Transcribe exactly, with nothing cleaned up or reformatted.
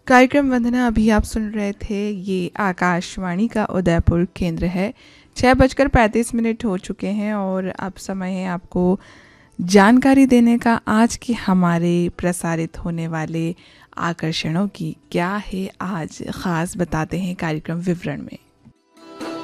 कार्यक्रम वंदना अभी आप सुन रहे थे। ये आकाशवाणी का उदयपुर केंद्र है। छः बजकर पैंतीस मिनट हो चुके हैं और अब समय है आपको जानकारी देने का आज के हमारे प्रसारित होने वाले आकर्षणों की। क्या है आज ख़ास, बताते हैं कार्यक्रम विवरण में।